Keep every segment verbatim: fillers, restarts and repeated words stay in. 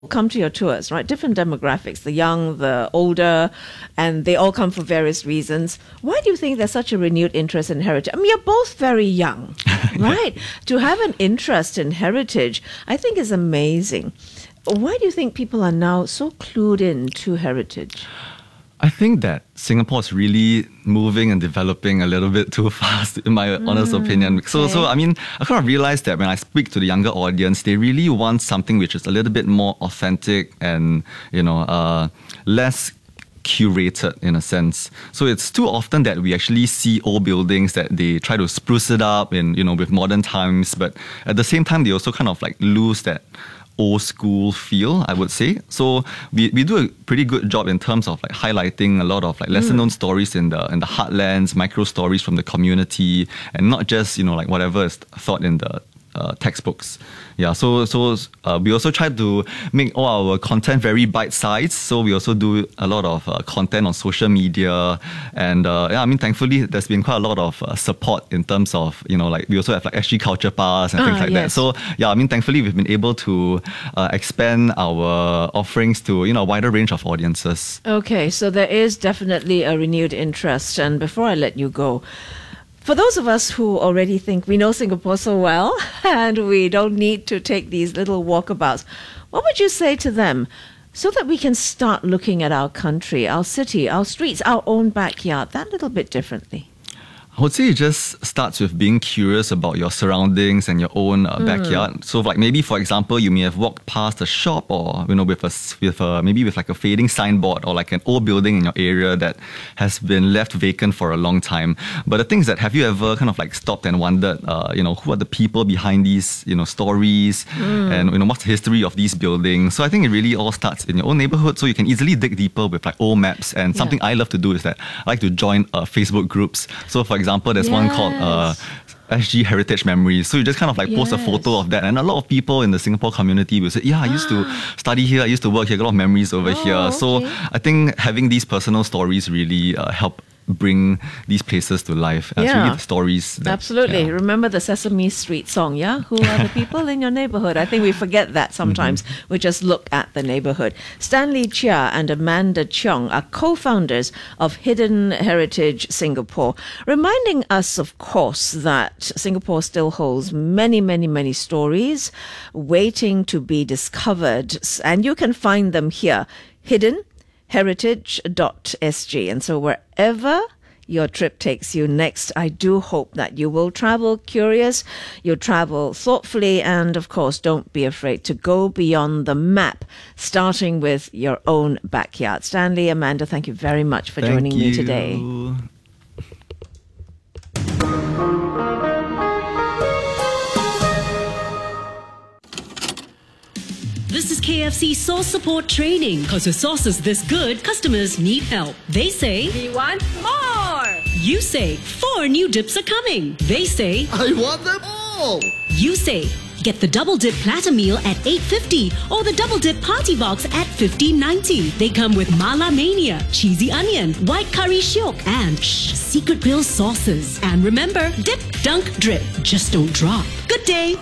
come to your tours, right? Different demographics, the young, the older, and they all come for various reasons. Why do you think there's such a renewed interest in heritage? I mean, you're both very young, right? To have an interest in heritage, I think is amazing. Why do you think people are now so clued in to heritage? I think that Singapore is really moving and developing a little bit too fast, in my mm, honest opinion. So, okay. so I mean, I kind of realized that when I speak to the younger audience, they really want something which is a little bit more authentic and, you know, uh, less curated in a sense. So it's too often that we actually see old buildings that they try to spruce it up in, you know, with modern times, but at the same time, they also kind of like lose that old school feel, I would say. So we, we do a pretty good job in terms of like highlighting a lot of like lesser known mm. stories in the in the heartlands, micro stories from the community, and not just, you know, like whatever is thought in the uh, textbooks. Yeah, so so uh, we also try to make all our content very bite-sized. So we also do a lot of uh, content on social media, and uh, yeah, I mean, thankfully, there's been quite a lot of uh, support in terms of, you know, like we also have like S G Culture Pass and ah, things like yes. that. So yeah, I mean, thankfully, we've been able to uh, expand our offerings to, you know, a wider range of audiences. Okay, so there is definitely a renewed interest. And before I let you go, for those of us who already think we know Singapore so well and we don't need to take these little walkabouts, what would you say to them so that we can start looking at our country, our city, our streets, our own backyard that little bit differently? I would say it just starts with being curious about your surroundings and your own uh, mm. backyard. So, like maybe, for example, you may have walked past a shop, or you know, with a with a maybe with like a fading signboard, or like an old building in your area that has been left vacant for a long time. But the thing is that, have you ever kind of like stopped and wondered, uh, you know, who are the people behind these, you know, stories, mm. and you know, what's the history of these buildings? So I think it really all starts in your own neighborhood. So you can easily dig deeper with like old maps. And something yeah. I love to do is that I like to join uh, Facebook groups. So for example, there's yes. one called uh, S G Heritage Memories. So you just kind of like yes. post a photo of that, and a lot of people in the Singapore community will say, yeah, I used to study here, I used to work here, a lot of memories over oh, here. Okay. So I think having these personal stories really uh, help bring these places to life. Uh, yeah. It's really the stories. That, Absolutely. Yeah. Remember the Sesame Street song, yeah? Who are the people in your neighborhood? I think we forget that sometimes. Mm-hmm. We just look at the neighborhood. Stanley Chia and Amanda Cheong are co-founders of Hidden Heritage Singapore, reminding us, of course, that Singapore still holds many, many, many stories waiting to be discovered. And you can find them here, hidden heritage dot s g. And so wherever your trip takes you next, I do hope that you will travel curious, you'll travel thoughtfully, and of course, don't be afraid to go beyond the map, starting with your own backyard. Stanley, Amanda, thank you very much for thank joining you. me today. This is K F C Sauce Support Training. Because with sauces this good, customers need help. They say, we want more. You say, four new dips are coming. They say, I want them all. You say, get the double dip platter meal at eight fifty or the double dip party box at fifteen ninety. They come with Mala Mania, cheesy onion, white curry shiok, and shh, secret grill sauces. And remember, dip, dunk, drip. Just don't drop. Good day.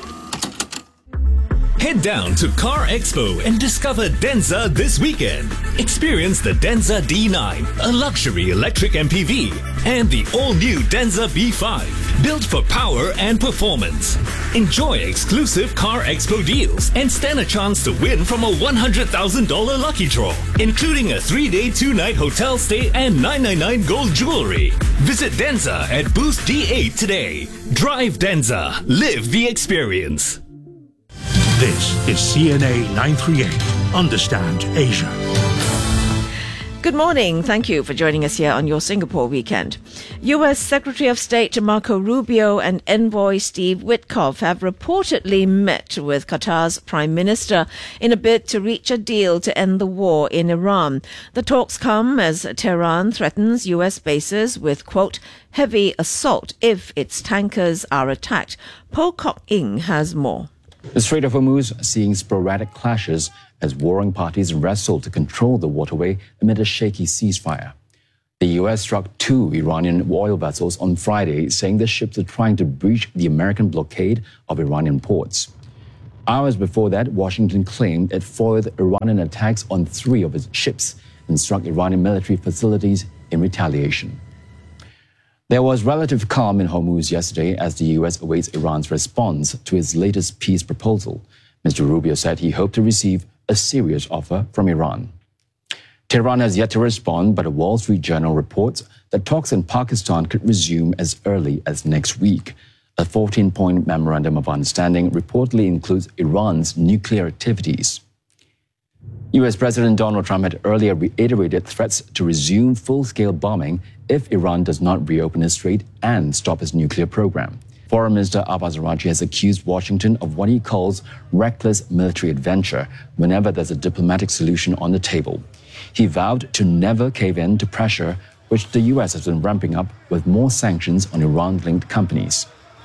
Head down to Car Expo and discover Denza this weekend. Experience the Denza D nine, a luxury electric M P V, and the all-new Denza B five, built for power and performance. Enjoy exclusive Car Expo deals and stand a chance to win from a one hundred thousand dollars lucky draw, including a three-day, two-night hotel stay and nine ninety-nine gold jewelry. Visit Denza at booth D eight today. Drive Denza. Live the experience. This is C N A nine thirty-eight. Understand Asia. Good morning. Thank you for joining us here on your Singapore weekend. U S Secretary of State Marco Rubio and Envoy Steve Witkoff have reportedly met with Qatar's Prime Minister in a bid to reach a deal to end the war in Iran. The talks come as Tehran threatens U S bases with, quote, heavy assault if its tankers are attacked. Po Kok Ing has more. The Strait of Hormuz seeing sporadic clashes as warring parties wrestle to control the waterway amid a shaky ceasefire. The U S struck two Iranian oil vessels on Friday, saying the ships are trying to breach the American blockade of Iranian ports. Hours before that, Washington claimed it foiled Iranian attacks on three of its ships and struck Iranian military facilities in retaliation. There was relative calm in Hormuz yesterday as the U S awaits Iran's response to its latest peace proposal. Mister Rubio said he hoped to receive a serious offer from Iran. Tehran has yet to respond, but a Wall Street Journal reports that talks in Pakistan could resume as early as next week. A fourteen-point memorandum of understanding reportedly includes Iran's nuclear activities. U S President Donald Trump had earlier reiterated threats to resume full-scale bombing if Iran does not reopen its strait and stop its nuclear program. Foreign Minister Abbas Araghchi has accused Washington of what he calls reckless military adventure whenever there's a diplomatic solution on the table. He vowed to never cave in to pressure, which the U S has been ramping up with more sanctions on Iran-linked companies.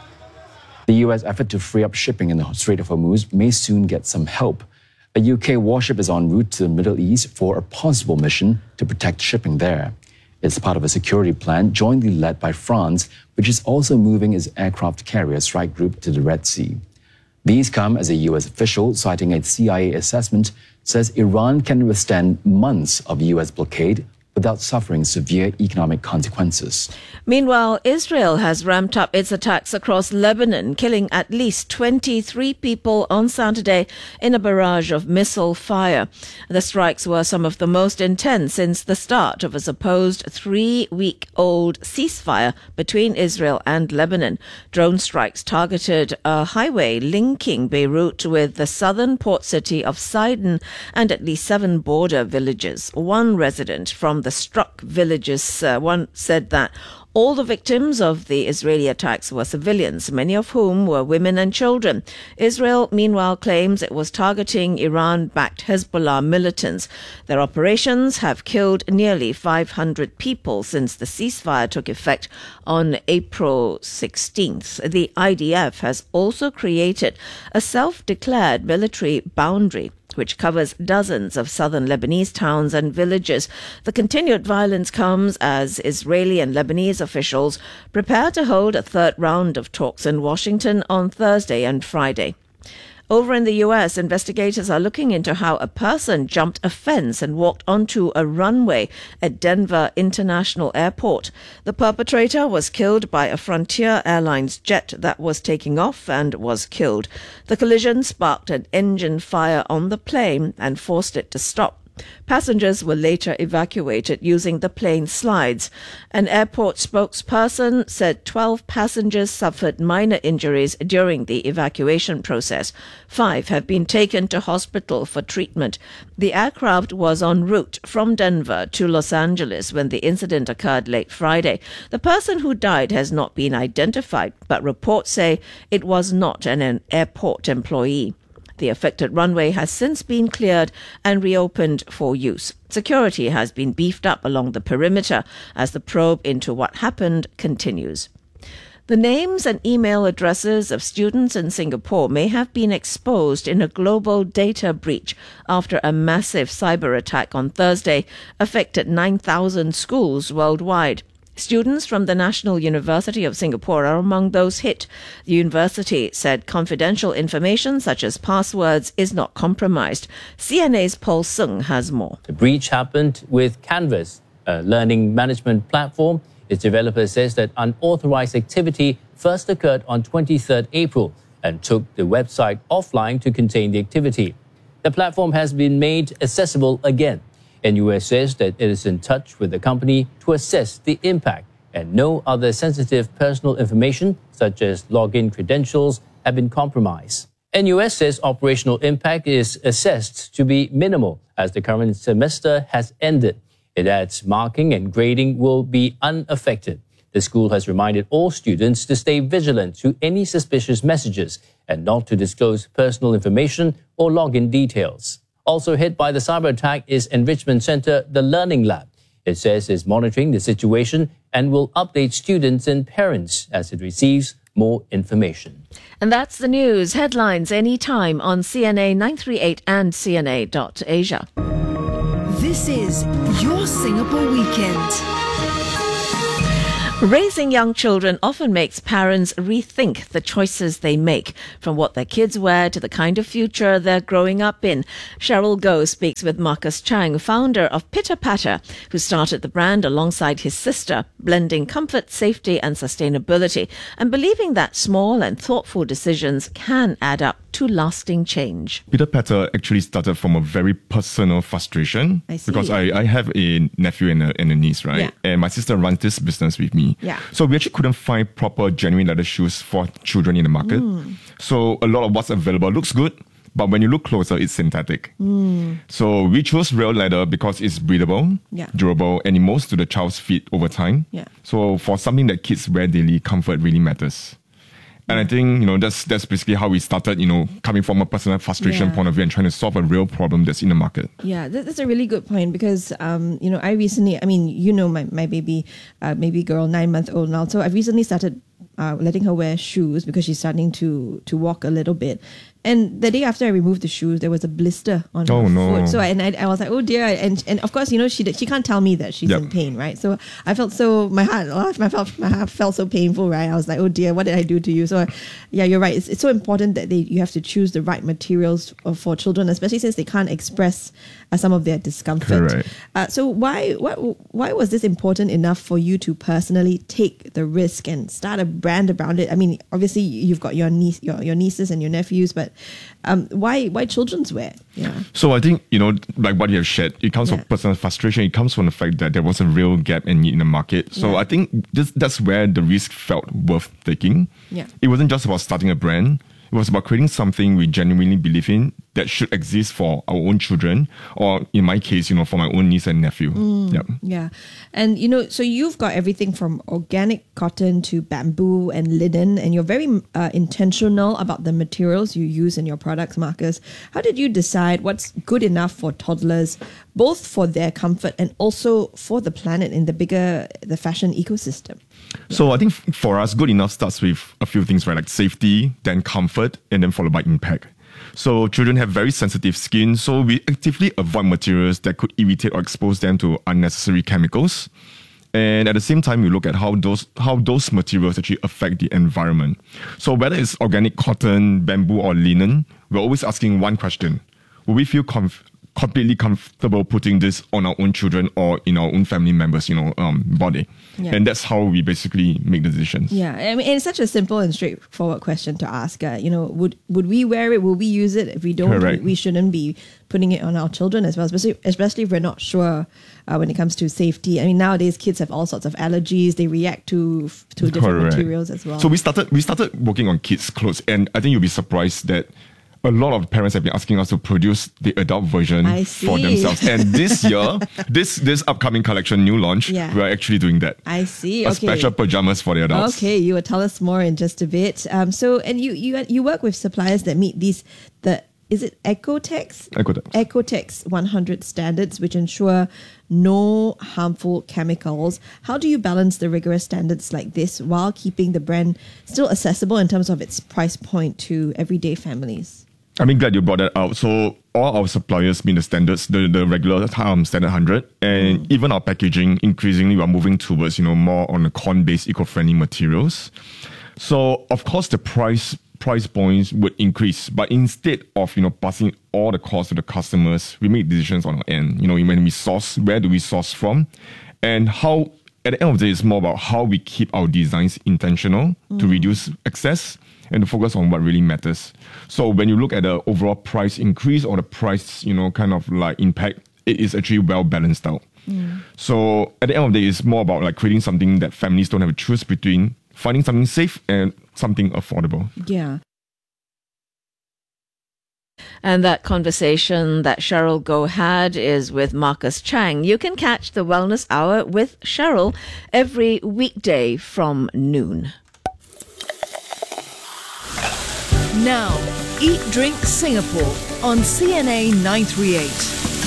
The U S effort to free up shipping in the Strait of Hormuz may soon get some help. A U K warship is en route to the Middle East for a possible mission to protect shipping there. It's part of a security plan jointly led by France, which is also moving its aircraft carrier strike group to the Red Sea. These come as a U S official, citing a C I A assessment, says Iran can withstand months of U S blockade without suffering severe economic consequences. Meanwhile, Israel has ramped up its attacks across Lebanon, killing at least twenty-three people on Saturday in a barrage of missile fire. The strikes were some of the most intense since the start of a supposed three-week-old ceasefire between Israel and Lebanon. Drone strikes targeted a highway linking Beirut with the southern port city of Sidon and at least seven border villages. One resident from the struck villages uh, one said that all the victims of the Israeli attacks were civilians, many of whom were women and children. Israel, meanwhile, claims it was targeting Iran-backed Hezbollah militants. Their operations have killed nearly five hundred people since the ceasefire took effect on April sixteenth. The I D F has also created a self-declared military boundary which covers dozens of southern Lebanese towns and villages. The continued violence comes as Israeli and Lebanese officials prepare to hold a third round of talks in Washington on Thursday and Friday. Over in the U S, investigators are looking into how a person jumped a fence and walked onto a runway at Denver International Airport. The perpetrator was killed by a Frontier Airlines jet that was taking off and was killed. The collision sparked an engine fire on the plane and forced it to stop. Passengers were later evacuated using the plane's slides. An airport spokesperson said twelve passengers suffered minor injuries during the evacuation process. Five have been taken to hospital for treatment. The aircraft was en route from Denver to Los Angeles when the incident occurred late Friday. The person who died has not been identified, but reports say it was not an airport employee. The affected runway has since been cleared and reopened for use. Security has been beefed up along the perimeter as the probe into what happened continues. The names and email addresses of students in Singapore may have been exposed in a global data breach after a massive cyber attack on Thursday affected nine thousand schools worldwide. Students from the National University of Singapore are among those hit. The university said confidential information such as passwords is not compromised. C N A's Paul Sung has more. The breach happened with Canvas, a learning management platform. Its developer says that unauthorized activity first occurred on twenty-third April and took the website offline to contain the activity. The platform has been made accessible again. N U S says that it is in touch with the company to assess the impact, and no other sensitive personal information, such as login credentials, have been compromised. N U S says operational impact is assessed to be minimal as the current semester has ended. It adds marking and grading will be unaffected. The school has reminded all students to stay vigilant to any suspicious messages and not to disclose personal information or login details. Also hit by the cyber attack is enrichment center The Learning Lab. It says it's monitoring the situation and will update students and parents as it receives more information. And that's the news. Headlines anytime on C N A nine thirty-eight and C N A dot asia. This is your Singapore Weekend. Raising young children often makes parents rethink the choices they make, from what their kids wear to the kind of future they're growing up in. Cheryl Goh speaks with Marcus Chang, founder of Pitter Patter, who started the brand alongside his sister, blending comfort, safety and sustainability, and believing that small and thoughtful decisions can add up to lasting change. Pitter Patter actually started from a very personal frustration. I see. Because I, I have a nephew and a, and a niece, right? Yeah. And my sister runs this business with me. Yeah. So we actually couldn't find proper genuine leather shoes for children in the market. Mm. So a lot of what's available looks good, but when you look closer, it's synthetic. Mm. So we chose real leather because it's breathable, yeah. durable, and it molds to the child's feet over time. Yeah. So for something that kids wear daily, comfort really matters. And I think, you know, that's that's basically how we started, you know, coming from a personal frustration Yeah. point of view and trying to solve a real problem that's in the market. Yeah, that- that's a really good point because, um, you know, I recently, I mean, you know, my, my baby, uh, baby girl, nine month old now. So I've recently started uh, letting her wear shoes because she's starting to, to walk a little bit. And the day after I removed the shoes, there was a blister on Oh, her no. foot. So I, and I, I was like, oh dear. And and of course, you know, she she can't tell me that she's Yep. in pain, right? So I felt so, my heart, my, felt, my heart felt so painful, right? I was like, oh dear, what did I do to you? So I, yeah, you're right. It's, it's so important that they you have to choose the right materials for children, especially since they can't express uh, some of their discomfort. Correct. Uh, so why, why why was this important enough for you to personally take the risk and start a brand around it? I mean, obviously you've got your niece, your, your nieces and your nephews, but um, why why children's wear? Yeah. So I think, you know, like what you have shared, it comes Yeah. from personal frustration. It comes from the fact that there was a real gap and need in the market. So Yeah. I think this, that's where the risk felt worth taking. Yeah. It wasn't just about starting a brand. It was about creating something we genuinely believe in that should exist for our own children, or in my case, you know, for my own niece and nephew. Yeah. Yeah. And, you know, so you've got everything from organic cotton to bamboo and linen, and you're very uh, intentional about the materials you use in your products, Marcus. How did you decide what's good enough for toddlers, both for their comfort and also for the planet in the bigger, the fashion ecosystem? So I think f- for us, good enough starts with a few things, right? Like safety, then comfort, and then followed by impact. So children have very sensitive skin, so we actively avoid materials that could irritate or expose them to unnecessary chemicals. And at the same time, we look at how those how those materials actually affect the environment. So whether it's organic cotton, bamboo, or linen, we're always asking one question: will we feel comf- completely comfortable putting this on our own children or in our own family members, you know, um, body? Yeah. And that's how we basically make the decisions. Yeah, I mean, it's such a simple and straightforward question to ask. Uh, you know, would would we wear it? Will we use it? If we don't, we, Correct. we shouldn't be putting it on our children as well, especially, especially if we're not sure uh, when it comes to safety. I mean, nowadays kids have all sorts of allergies. They react to to different Correct. materials as well. So we started we started working on kids' clothes, and I think you'll be surprised that a lot of parents have been asking us to produce the adult version I for see. themselves. And this year, this this upcoming collection, new launch, Yeah. we're actually doing that. I see. A Okay. special pajamas for the adults. Okay, you will tell us more in just a bit. Um, so, and you you you work with suppliers that meet these the is it Ecotex? Ecotex. Ecotex one hundred standards, which ensure no harmful chemicals. How do you balance the rigorous standards like this while keeping the brand still accessible in terms of its price point to everyday families? I mean, glad you brought that out. So all our suppliers meet the standards, the, the regular um, standard one hundred, and Mm. even our packaging, increasingly we're moving towards, you know, more on the corn-based eco-friendly materials. So of course the price price points would increase, but instead of, you know, passing all the costs to the customers, we make decisions on our end. You know, when we source, where do we source from, and how. At the end of the day, it's more about how we keep our designs intentional to reduce excess and to focus on what really matters. So when you look at the overall price increase or the price, you know, kind of like impact, it is actually well balanced out. So at the end of the day, it's more about like creating something that families don't have to choose between, finding something safe and something affordable. Yeah. And that conversation that Cheryl Goh had is with Marcus Chang. You can catch the Wellness Hour with Cheryl every weekday from noon. Now, Eat Drink Singapore on C N A nine thirty-eight.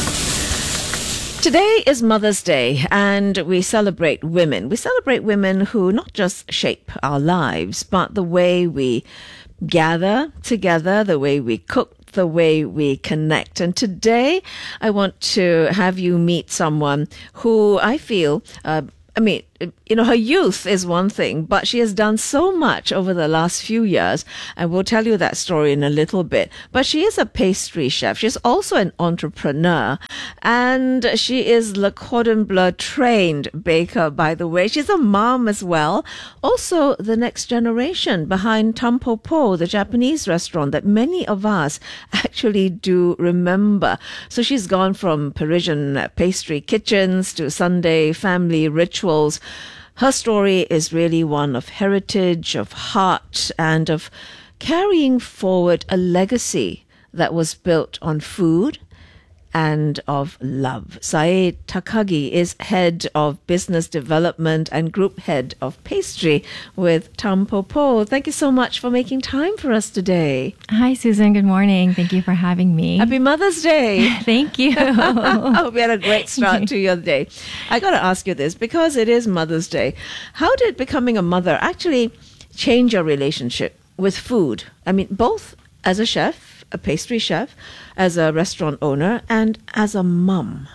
Today is Mother's Day, and we celebrate women. We celebrate women who not just shape our lives, but the way we gather together, the way we cook, the way we connect. And today, I want to have you meet someone who I feel, uh, I mean, you know, her youth is one thing, but she has done so much over the last few years, and we'll tell you that story in a little bit. But she is a pastry chef. She's also an entrepreneur, and she is Le Cordon Bleu trained baker, by the way. She's a mom as well. Also, the next generation behind Tampopo, the Japanese restaurant that many of us actually do remember. So she's gone from Parisian pastry kitchens to Sunday family rituals. Her story is really one of heritage, of heart, and of carrying forward a legacy that was built on food and of love. Sae Takagi is head of business development and group head of pastry with Tampopo. Thank you so much for making time for us today. Hi, Susan. Good morning. Thank you for having me. Happy Mother's Day. Thank you. I hope you had a great start to your day. I got to ask you this because it is Mother's Day. How did becoming a mother actually change your relationship with food? I mean, both as a chef, a pastry chef, as a restaurant owner, and as a mum.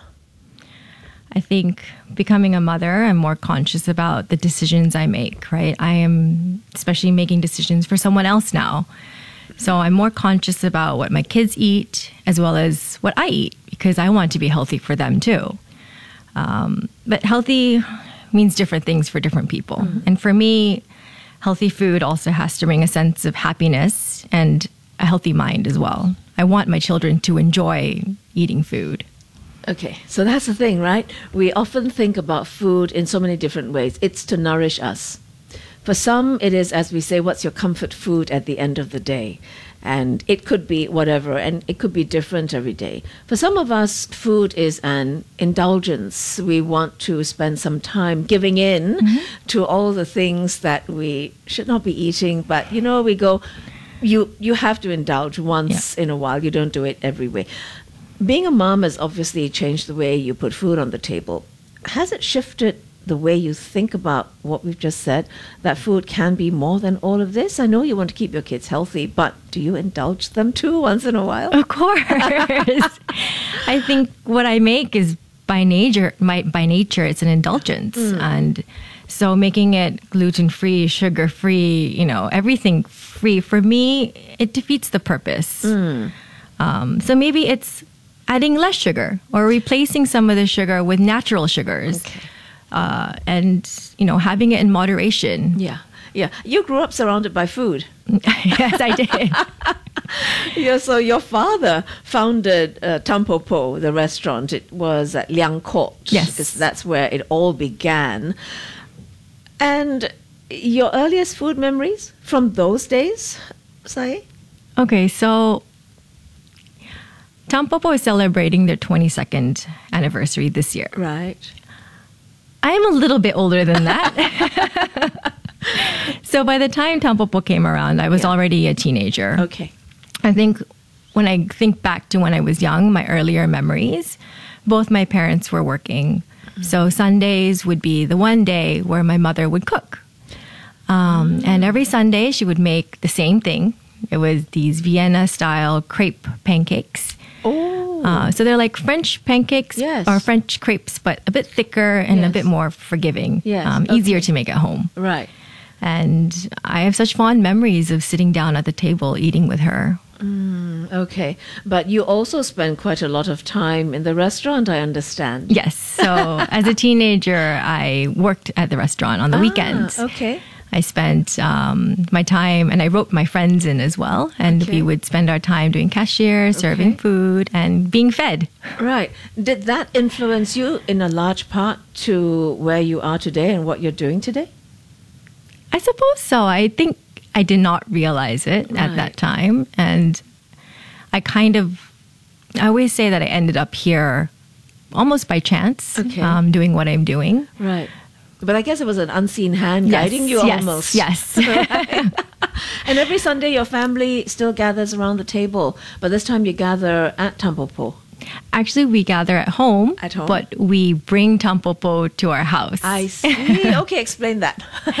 I think becoming a mother, I'm more conscious about the decisions I make, right? I am especially making decisions for someone else now. So I'm more conscious about what my kids eat as well as what I eat because I want to be healthy for them too. Um, but healthy means different things for different people. Mm-hmm. And for me, healthy food also has to bring a sense of happiness and a healthy mind as well. I want my children to enjoy eating food. Okay, so that's the thing, right? We often think about food in so many different ways. It's to nourish us. For some, it is, as we say, what's your comfort food at the end of the day? And it could be whatever, and it could be different every day. For some of us, food is an indulgence. We want to spend some time giving in mm-hmm. to all the things that we should not be eating, but, you know, we go... You you have to indulge once yeah. in a while. You don't do it every way. Being a mom has obviously changed the way you put food on the table. Has it shifted the way you think about what we've just said, that food can be more than all of this? I know you want to keep your kids healthy, but do you indulge them too once in a while? Of course. I think what I make is by nature, my, by nature, it's an indulgence. Mm. And so making it gluten-free, sugar-free, you know, everything free, for me, it defeats the purpose. Mm. Um, so maybe it's adding less sugar or replacing some of the sugar with natural sugars. Okay. Uh, and, you know, having it in moderation. Yeah. Yeah. You grew up surrounded by food. Yes, I did. Yeah, so your father founded uh, Tampopo, the restaurant. It was at Liang Court. Yes. Because that's where it all began. And your earliest food memories from those days, Sae? Okay, so Tampopo is celebrating their twenty-second anniversary this year. Right. I am a little bit older than that. So by the time Tampopo came around, I was yeah. already a teenager. Okay. I think when I think back to when I was young, my earlier memories, both my parents were working. Mm-hmm. So Sundays would be the one day where my mother would cook. Um, mm-hmm. And every Sunday she would make the same thing. It was these Vienna-style crepe pancakes. Oh. Uh, so they're like French pancakes yes. or French crepes, but a bit thicker and yes. a bit more forgiving. Yes. Um, okay. Easier to make at home. Right. And I have such fond memories of sitting down at the table eating with her. Mm, okay. But you also spend quite a lot of time in the restaurant, I understand. Yes. So as a teenager, I worked at the restaurant on the ah, weekends. Okay. I spent um, my time, and I wrote my friends in as well. And okay. we would spend our time doing cashier, serving okay. food, and being fed. Right. Did that influence you in a large part to where you are today and what you're doing today? I suppose so. I think I did not realize it right. at that time. And I kind of, I always say that I ended up here almost by chance, okay. um, doing what I'm doing. Right. But I guess it was an unseen hand yes, guiding you yes, almost. Yes. Right? And every Sunday your family still gathers around the table, but this time you gather at Tampopo. Actually, we gather at home, at home, but we bring Tampopo to our house. I see. Okay, explain that.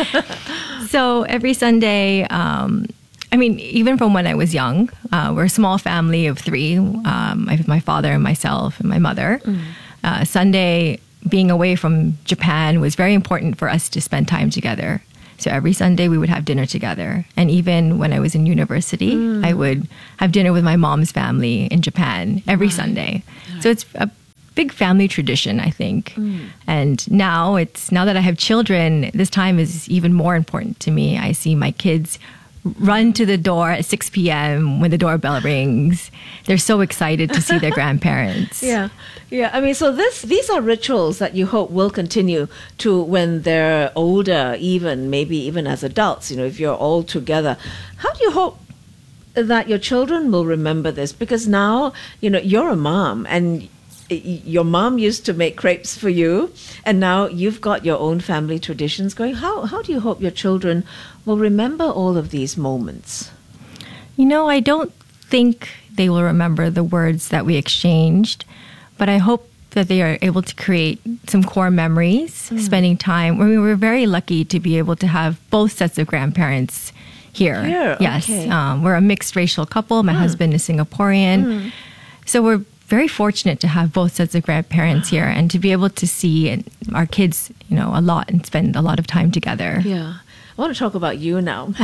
So every Sunday, um, I mean, even from when I was young, uh, we're a small family of three. Um, I have my father and myself and my mother. Mm. Uh, Sunday, being away from Japan was very important for us to spend time together. So every Sunday we would have dinner together. And even when I was in university, mm. I would have dinner with my mom's family in Japan every right. Sunday. Right. So it's a big family tradition, I think. Mm. And now it's now that I have children, this time is even more important to me. I see my kids run to the door at six p.m. when the doorbell rings. They're so excited to see their grandparents. Yeah, yeah. I mean, so this these are rituals that you hope will continue to when they're older, even maybe even as adults. You know, if you're all together, how do you hope that your children will remember this? Because now, you know, you're a mom and your mom used to make crepes for you, and now you've got your own family traditions going. How how do you hope your children will remember all of these moments? You know, I don't think they will remember the words that we exchanged, but I hope that they are able to create some core memories, mm. spending time. I mean, we were very lucky to be able to have both sets of grandparents here. Here, yes. Okay. Um, we're a mixed racial couple. My mm. husband is Singaporean. Mm. So we're very fortunate to have both sets of grandparents here and to be able to see our kids, you know, a lot and spend a lot of time together. Yeah. I want to talk about you now.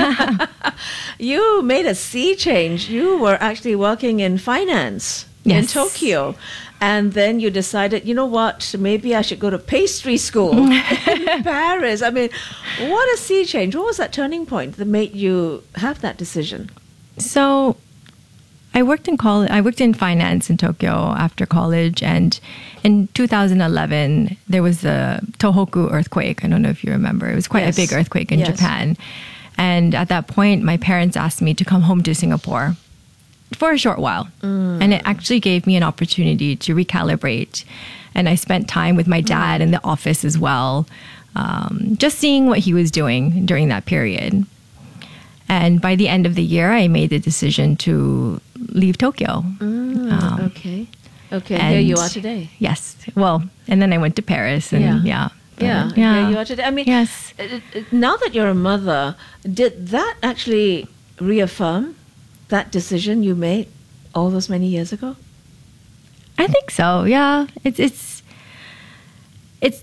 You made a sea change. You were actually working in finance yes. in Tokyo. And then you decided, you know what, maybe I should go to pastry school in Paris. I mean, what a sea change. What was that turning point that made you have that decision? So I worked in college. I worked in finance in Tokyo after college, and in two thousand eleven there was the Tohoku earthquake. I don't know if you remember. It was quite yes. a big earthquake in yes. Japan, and at that point, my parents asked me to come home to Singapore for a short while, mm. and it actually gave me an opportunity to recalibrate. And I spent time with my dad in the office as well, um, just seeing what he was doing during that period. And by the end of the year, I made the decision to leave Tokyo. Mm, um, okay. Okay, and here you are today. Yes. Well, and then I went to Paris. And yeah. Yeah. Yeah, yeah. Here you are today. I mean, yes. Now that you're a mother, did that actually reaffirm that decision you made all those many years ago? I think so, yeah. It's, it's, it's,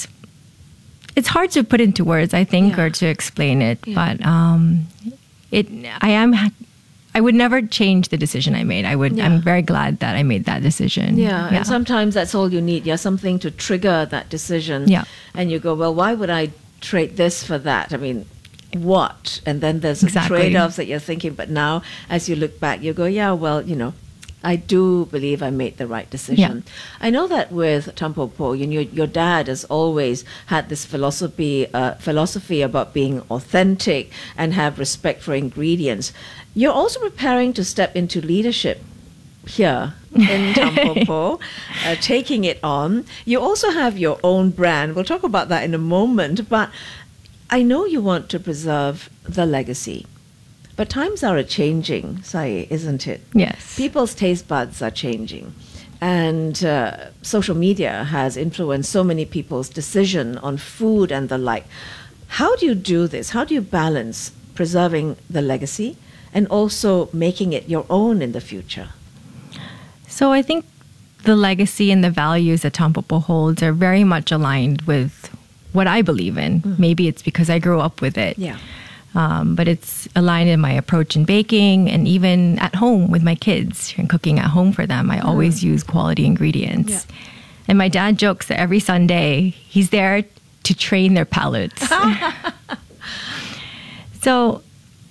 It's hard to put into words, I think, yeah. or to explain it. Yeah. But um, it, I am, I would never change the decision I made. I would. Yeah. I'm very glad that I made that decision. Yeah, yeah, and sometimes that's all you need. Yeah, something to trigger that decision. Yeah, and you go, well, why would I trade this for that? I mean, what? And then there's exactly. trade-offs that you're thinking. But now, as you look back, you go, yeah, well, you know, I do believe I made the right decision. Yeah. I know that with Tampopo, you know, your dad has always had this philosophy uh, philosophy about being authentic and have respect for ingredients. You're also preparing to step into leadership here in Tampopo, uh, taking it on. You also have your own brand. We'll talk about that in a moment. But I know you want to preserve the legacy. But times are a-changing, Sai, isn't it? Yes. People's taste buds are changing. And uh, social media has influenced so many people's decision on food and the like. How do you do this? How do you balance preserving the legacy and also making it your own in the future? So I think the legacy and the values that Tampopo holds are very much aligned with what I believe in. Mm. Maybe it's because I grew up with it. Yeah. Um, but it's aligned in my approach in baking and even at home with my kids and cooking at home for them. I always mm. use quality ingredients. Yeah. And my dad jokes that every Sunday he's there to train their palates. So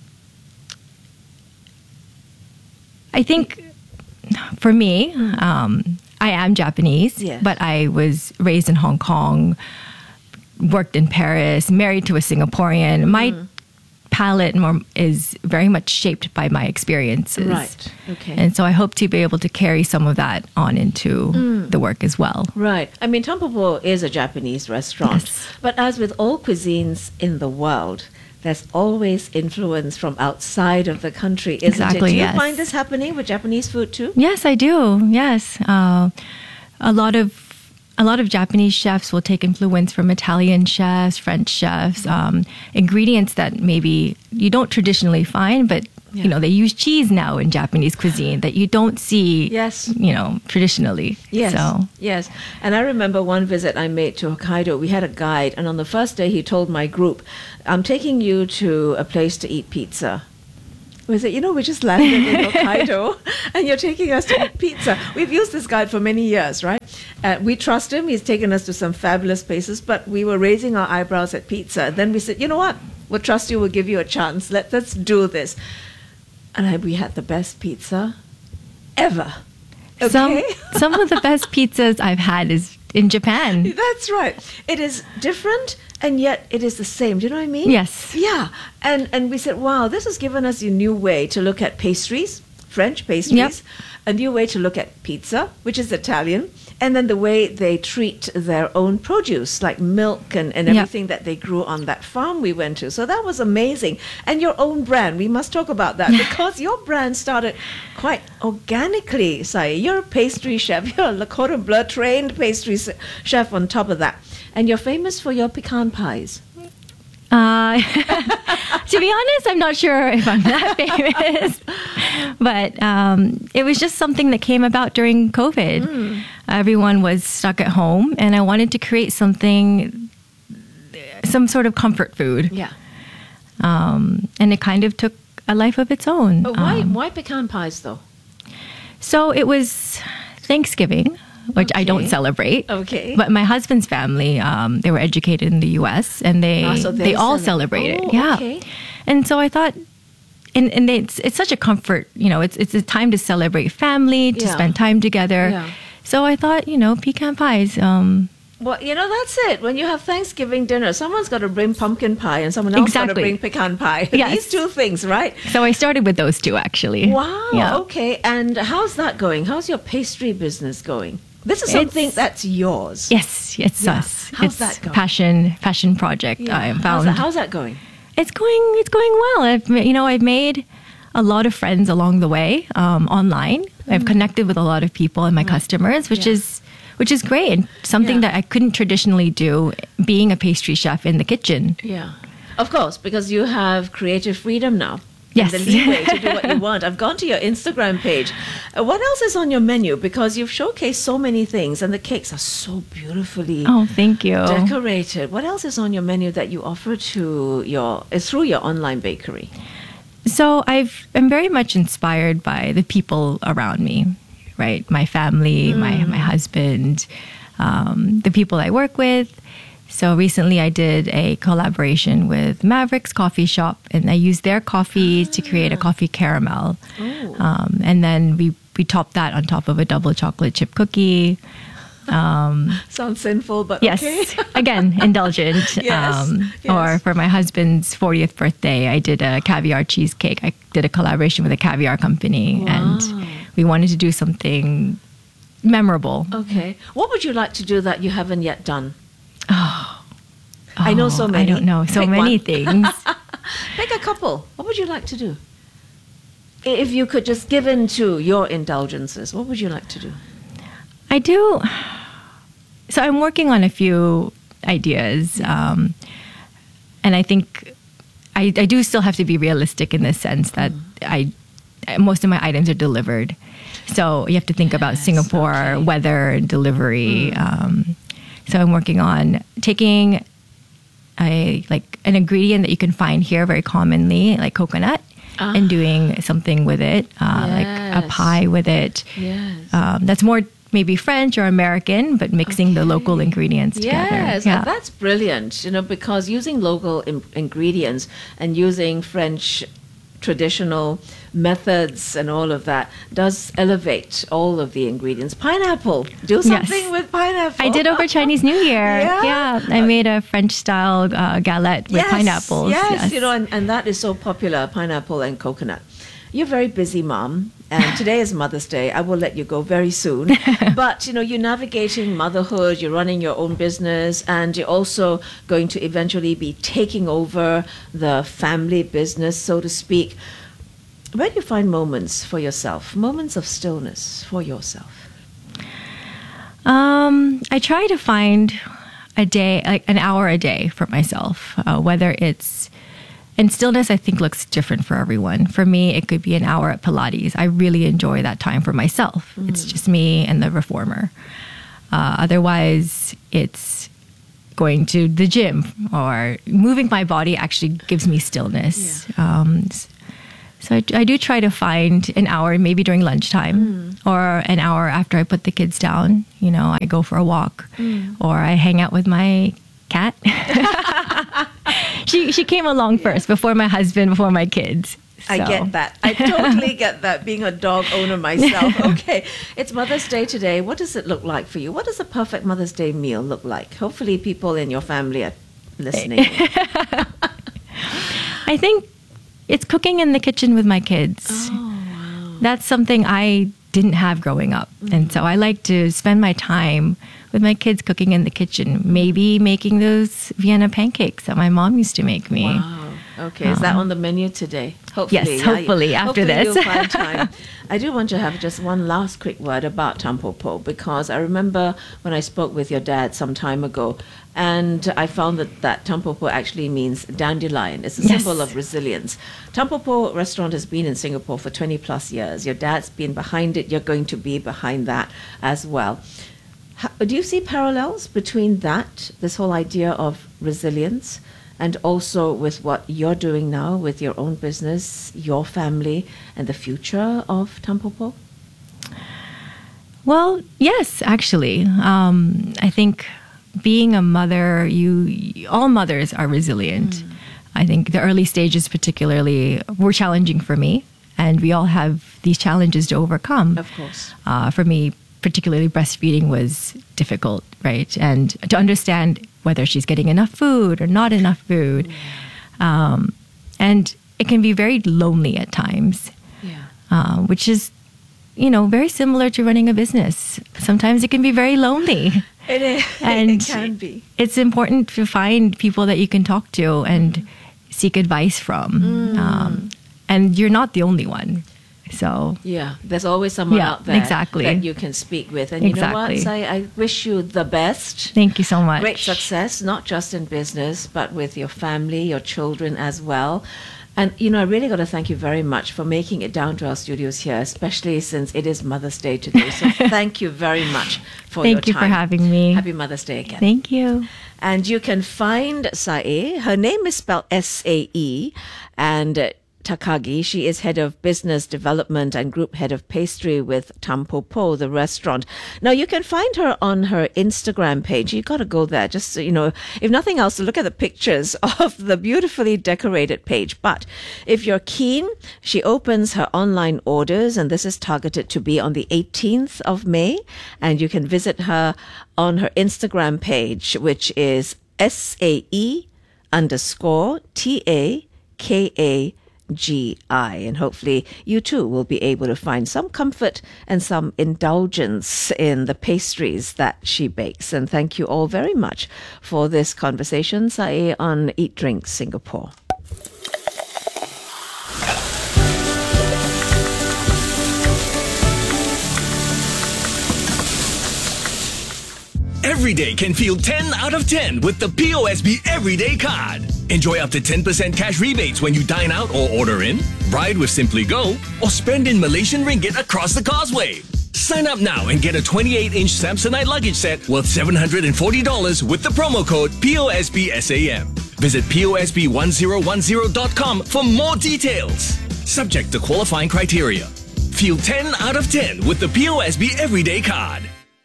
I think for me, um, I am Japanese, yes. but I was raised in Hong Kong, worked in Paris, married to a Singaporean. My mm. palate more is very much shaped by my experiences. Right. Okay. And so I hope to be able to carry some of that on into mm. the work as well. Right. I mean, Tampopo is a Japanese restaurant. Yes. But as with all cuisines in the world, there's always influence from outside of the country, isn't exactly, it? Do you yes. find this happening with Japanese food too? Yes, I do. Yes. Uh, a lot of A lot of Japanese chefs will take influence from Italian chefs, French chefs, um, ingredients that maybe you don't traditionally find, but Yeah. You know, they use cheese now in Japanese cuisine that you don't see, Yes. you know, traditionally. Yes. So, Yes. And I remember one visit I made to Hokkaido. We had a guide, and on the first day, he told my group, I'm taking you to a place to eat pizza. We said, you know, we just landed in Hokkaido, and you're taking us to eat pizza. We've used this guide for many years, right? Uh, we trust him. He's taken us to some fabulous places, but we were raising our eyebrows at pizza. Then we said, you know what? We'll trust you. We'll give you a chance. Let, let's do this. And I, we had the best pizza ever. Okay? some some of the best pizzas I've had is in Japan. That's right. It is different, and yet it is the same. Do you know what I mean? Yes. Yeah. And and we said, wow, this has given us a new way to look at pastries, French pastries, Yep. a new way to look at pizza, which is Italian, and then the way they treat their own produce, like milk and, and Yep. everything that they grew on that farm we went to. So that was amazing. And your own brand, we must talk about that, because your brand started quite organically, Sai. You're a pastry chef. You're a Le Cordon Bleu trained pastry s- chef on top of that. And you're famous for your pecan pies. Uh, to be honest, I'm not sure if I'm that famous, but um, it was just something that came about during COVID. Mm. Everyone was stuck at home, and I wanted to create something, some sort of comfort food. Yeah. Um, and it kind of took a life of its own. But why, Um, why pecan pies, though? so it was Thanksgiving, which I don't Okay. celebrate. Okay. But my husband's family, um, they were educated in the U S and they Ah, so they, they all celebrate. celebrate it. Oh, Yeah. okay. And so I thought, and and it's it's such a comfort. You know, it's it's a time to celebrate family, to Yeah. spend time together. Yeah. So I thought, you know, pecan pies. Um, Well, you know, that's it. When you have Thanksgiving dinner, someone's got to bring pumpkin pie and someone else got to Exactly. bring pecan pie. Yes. These two things, right? so I started with those two actually. Wow. Yeah. Okay. And how's that going? How's your pastry business going? This is It's- something that's yours. Yes, it's Yeah. us. How's it's that going? passion passion project. Yeah. I How's found. that, how's that going? It's going. It's going well. I've ma- you know I've made a lot of friends along the way um, online. I've connected with a lot of people and my customers, which Yeah. is which is great and something Yeah. that I couldn't traditionally do being a pastry chef in the kitchen. Yeah. Of course, because you have creative freedom now. Yes. And the leeway to do what you want. I've gone to your Instagram page. Uh, what else is on your menu? Because you've showcased so many things, and the cakes are so beautifully Oh, thank you. decorated. What else is on your menu that you offer to your is through your online bakery? So I've I'm very much inspired by the people around me, right? My family, my my husband, um, the people I work with. So recently I did a collaboration with Mavericks Coffee Shop, and I used their coffee to create a coffee caramel. Um, and then we, we topped that on top of a double chocolate chip cookie. Sounds sinful, but Yes, okay. again, indulgent. Yes, yes. Or for my husband's fortieth birthday, I did a caviar cheesecake. I did a collaboration with a caviar company, and we wanted to do something memorable. Okay. What would you like to do that you haven't yet done? I know so Oh, many. I don't know. So Pick many one. things. Pick a couple. What would you like to do? I- If you could just give in to your indulgences, what would you like to do? I do. So I'm working on a few ideas. Um, and I think I, I do still have to be realistic in the sense that I most of my items are delivered. So you have to think about Singapore okay. weather and delivery. Um, so I'm working on taking a like an ingredient that you can find here very commonly, like coconut, and doing something with it, uh, like a Yes. pie with it. Yes. Um, that's more maybe French or American, but mixing the local ingredients together. Yes, Yeah. and that's brilliant, you know, because using local in- ingredients and using French traditional methods and all of that does elevate all of the ingredients. Pineapple, do something Yes. with pineapple. I did over Chinese New Year. Yeah? I made a French style uh, galette with Yes, pineapples. Yes, you know, and, and that is so popular, pineapple and coconut. You're a very busy mom, and today is Mother's Day. I will let you go very soon. But, you know, you're navigating motherhood, you're running your own business, and you're also going to eventually be taking over the family business, so to speak. Where do you find moments for yourself, moments of stillness for yourself? Um, I try to find a day, like an hour a day for myself, uh, whether it's And stillness, I think, looks different for everyone. For me, it could be an hour at Pilates. I really enjoy that time for myself. Mm. It's just me and the reformer. Uh, otherwise, it's going to the gym or moving my body actually gives me stillness. Yeah. Um, so I, I do try to find an hour, maybe during lunchtime mm. or an hour after I put the kids down. You know, I go for a walk mm. or I hang out with my cat. she she came along first before my husband, before my kids. So. I get that. I totally get that, being a dog owner myself. Okay, it's Mother's Day today. What does it look like for you? What does a perfect Mother's Day meal look like? Hopefully people in your family are listening. I think it's cooking in the kitchen with my kids. Oh, wow. That's something I didn't have growing up. Mm-hmm. And so I like to spend my time with my kids cooking in the kitchen, maybe making those Vienna pancakes that my mom used to make me. Wow. Okay, is that on the menu today? Hopefully. Yes, hopefully yeah, after hopefully this. You'll find time. I do want to have just one last quick word about Tampopo, because I remember when I spoke with your dad some time ago, and I found that, that Tampopo actually means dandelion. It's a Yes. symbol of resilience. Tampopo restaurant has been in Singapore for twenty plus years. Your dad's been behind it. You're going to be behind that as well. How, do you see parallels between that, this whole idea of resilience, and also with what you're doing now with your own business, your family, and the future of Tampopo? Well, yes, actually. Um, I think being a mother, you all mothers are resilient. Mm. I think the early stages particularly were challenging for me, and we all have these challenges to overcome. Of course. Uh, for me, particularly breastfeeding was difficult, right? And to understand whether she's getting enough food or not enough food. Um, and it can be very lonely at times, yeah. uh, which is, you know, very similar to running a business. Sometimes it can be very lonely. It is. And it can be. It's important to find people that you can talk to and mm. seek advice from. Mm. Um, and you're not the only one. So yeah, there's always someone yeah, out there exactly. that you can speak with. And exactly. you know what? I, I wish you the best. Thank you so much. Great success, not just in business, but with your family, your children as well. And, you know, I really got to thank you very much for making it down to our studios here, especially since it is Mother's Day today. So thank you very much for thank your time. Thank you for having me. Happy Mother's Day again. Thank you. And you can find Sae. Her name is spelled S A E. And uh, Takagi. She is head of business development and group head of pastry with Tampopo, the restaurant. Now, you can find her on her Instagram page. You got to go there just so, you know, if nothing else, to look at the pictures of the beautifully decorated page. But if you're keen, she opens her online orders, and this is targeted to be on the eighteenth of May. And you can visit her on her Instagram page, which is S A E underscore T A K A G I, and hopefully you too will be able to find some comfort and some indulgence in the pastries that she bakes. And thank you all very much for this conversation, Sae, on Eat Drink Singapore. Every day can feel ten out of ten with the P O S B Everyday Card. Enjoy up to ten percent cash rebates when you dine out or order in, ride with Simply Go, or spend in Malaysian ringgit across the causeway. Sign up now and get a twenty-eight inch Samsonite luggage set worth seven hundred forty dollars with the promo code P O S B S A M. Visit P O S B one zero one zero dot com for more details. Subject to qualifying criteria. Feel ten out of ten with the P O S B Everyday Card.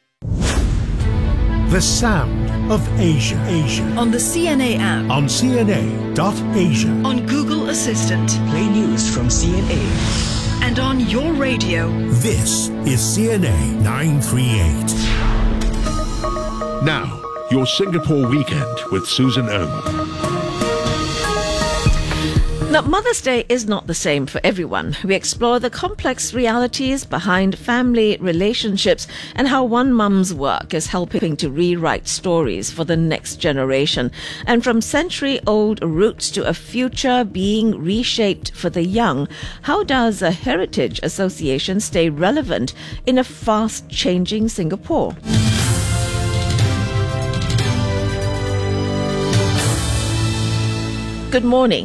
The sound of Asia. Asia. On the C N A app. On C N A dot Asia. On Google Assistant. Play news from C N A. And on your radio. This is C N A nine thirty-eight. Now, your Singapore weekend with Susan Ohm. Now, Mother's Day is not the same for everyone. We explore the complex realities behind family relationships and how one mum's work is helping to rewrite stories for the next generation. And from century-old roots to a future being reshaped for the young, how does a heritage association stay relevant in a fast-changing Singapore? Good morning.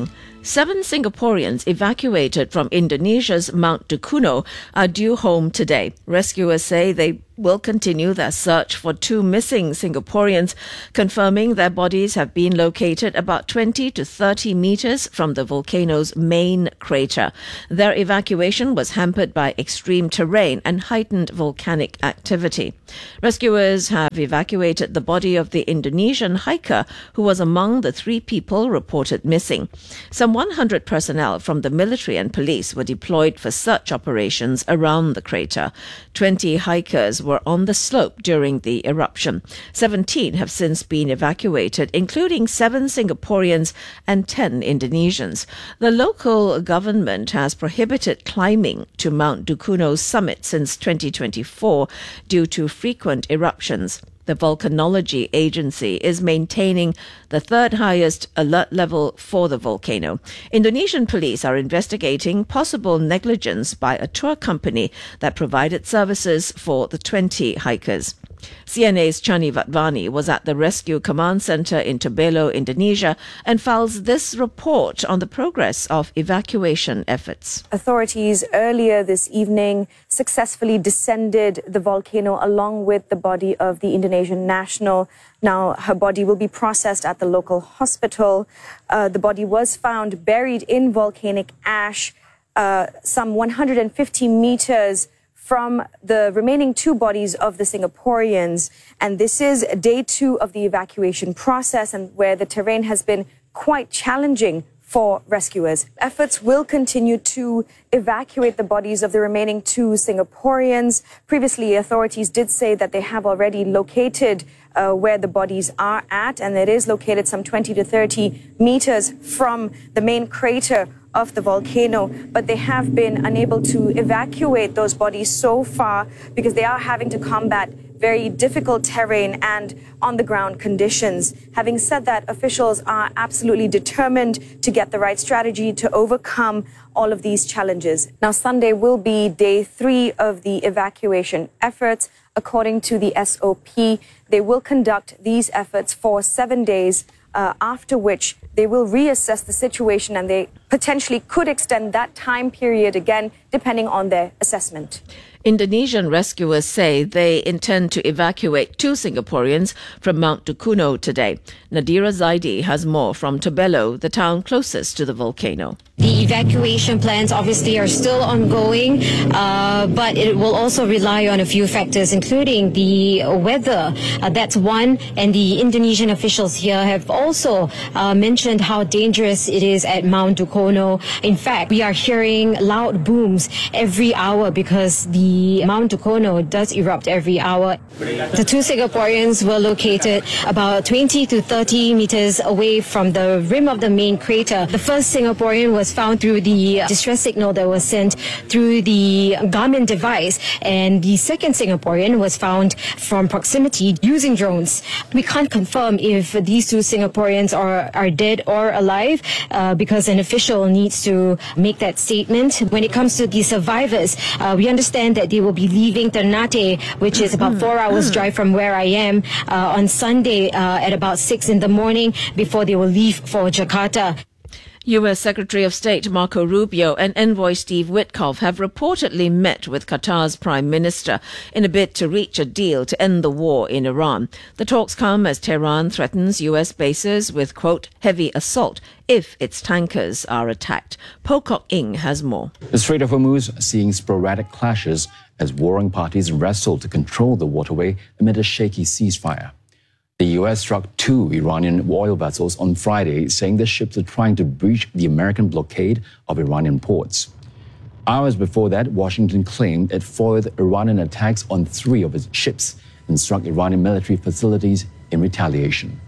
Seven Singaporeans evacuated from Indonesia's Mount Dukuno are due home today. Rescuers say they will continue their search for two missing Singaporeans, confirming their bodies have been located about twenty to thirty meters from the volcano's main crater. Their evacuation was hampered by extreme terrain and heightened volcanic activity. Rescuers have evacuated the body of the Indonesian hiker who was among the three people reported missing. Some one hundred personnel from the military and police were deployed for search operations around the crater. twenty hikers were on the slope during the eruption. seventeen have since been evacuated, including seven Singaporeans and ten Indonesians. The local government has prohibited climbing to Mount Dukuno's summit since twenty twenty-four due to frequent eruptions. The Volcanology Agency is maintaining the third highest alert level for the volcano. Indonesian police are investigating possible negligence by a tour company that provided services for the twenty hikers. C N A's Chani Vatvani was at the Rescue Command Center in Tebelo, Indonesia, and files this report on the progress of evacuation efforts. Authorities earlier this evening successfully descended the volcano along with the body of the Indonesian national. Now her body will be processed at the local hospital. Uh, the body was found buried in volcanic ash, uh, some one hundred fifty meters from the remaining two bodies of the Singaporeans. And this is day two of the evacuation process, and where the terrain has been quite challenging for rescuers. Efforts will continue to evacuate the bodies of the remaining two Singaporeans. Previously, authorities did say that they have already located uh, where the bodies are at, and it is located some twenty to thirty meters from the main crater of the volcano, but they have been unable to evacuate those bodies so far because they are having to combat very difficult terrain and on-the-ground conditions. Having said that, officials are absolutely determined to get the right strategy to overcome all of these challenges. Now, Sunday will be day three of the evacuation efforts. According to the S O P, they will conduct these efforts for seven days, uh, after which they will reassess the situation, and they potentially could extend that time period again, depending on their assessment. Indonesian rescuers say they intend to evacuate two Singaporeans from Mount Dukuno today. Nadira Zaidi has more from Tebelo, the town closest to the volcano. The evacuation plans obviously are still ongoing, uh, but it will also rely on a few factors, including the weather. Uh, that's one, and the Indonesian officials here have also uh, mentioned how dangerous it is at Mount Dukuno. In fact, we are hearing loud booms every hour because the Mount Dukuno does erupt every hour. The two Singaporeans were located about twenty to thirty meters away from the rim of the main crater. The first Singaporean was found through the distress signal that was sent through the Garmin device, and the second Singaporean was found from proximity using drones. We can't confirm if these two Singaporeans are, are dead or alive uh, because an official needs to make that statement. When it comes to the survivors, uh, we understand that they will be leaving Ternate, which is about four hours drive from where I am, uh, on Sunday uh, at about six in the morning before they will leave for Jakarta. U S Secretary of State Marco Rubio and envoy Steve Witkoff have reportedly met with Qatar's Prime Minister in a bid to reach a deal to end the war in Iran. The talks come as Tehran threatens U S bases with, quote, heavy assault if its tankers are attacked. Pocock Ing has more. The Strait of Hormuz seeing sporadic clashes as warring parties wrestle to control the waterway amid a shaky ceasefire. The U S struck two Iranian oil vessels on Friday, saying the ships are trying to breach the American blockade of Iranian ports. Hours before that, Washington claimed it foiled Iranian attacks on three of its ships and struck Iranian military facilities in retaliation.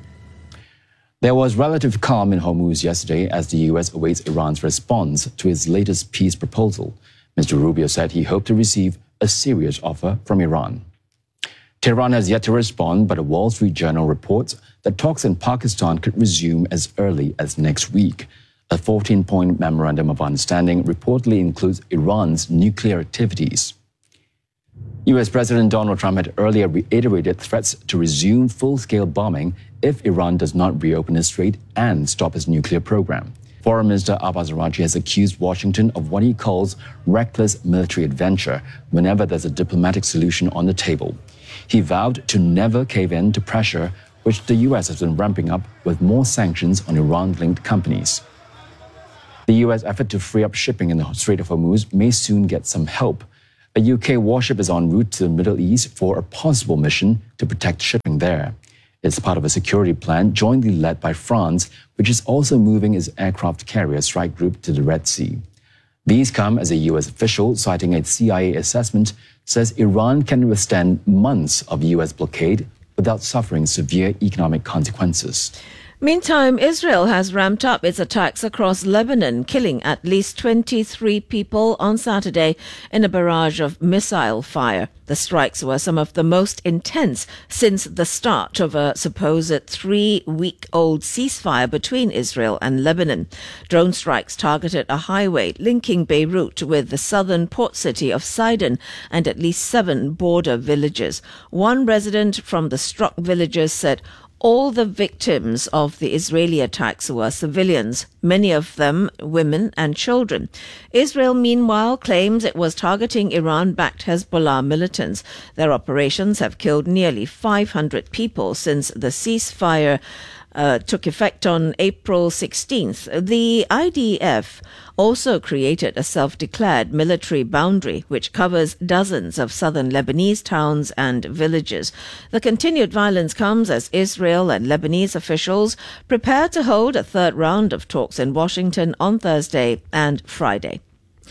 There was relative calm in Hormuz yesterday as the U S awaits Iran's response to its latest peace proposal. Mister Rubio said he hoped to receive a serious offer from Iran. Tehran has yet to respond, but a Wall Street Journal reports that talks in Pakistan could resume as early as next week. A fourteen-point memorandum of understanding reportedly includes Iran's nuclear activities. U S President Donald Trump had earlier reiterated threats to resume full-scale bombing if Iran does not reopen its strait and stop its nuclear program. Foreign Minister Abbas Araghchi has accused Washington of what he calls reckless military adventure whenever there's a diplomatic solution on the table. He vowed to never cave in to pressure, which the U S has been ramping up with more sanctions on Iran-linked companies. The U S effort to free up shipping in the Strait of Hormuz may soon get some help. A U K warship is en route to the Middle East for a possible mission to protect shipping there. It's part of a security plan jointly led by France, which is also moving its aircraft carrier strike group to the Red Sea. These come as a U S official, citing a C I A assessment, says Iran can withstand months of U S blockade without suffering severe economic consequences. Meantime, Israel has ramped up its attacks across Lebanon, killing at least twenty-three people on Saturday in a barrage of missile fire. The strikes were some of the most intense since the start of a supposed three-week-old ceasefire between Israel and Lebanon. Drone strikes targeted a highway linking Beirut with the southern port city of Sidon and at least seven border villages. One resident from the struck villages said all the victims of the Israeli attacks were civilians, many of them women and children. Israel, meanwhile, claims it was targeting Iran-backed Hezbollah militants. Their operations have killed nearly five hundred people since the ceasefire Uh, took effect on April sixteenth. The I D F also created a self-declared military boundary which covers dozens of southern Lebanese towns and villages. The continued violence comes as Israel and Lebanese officials prepare to hold a third round of talks in Washington on Thursday and Friday.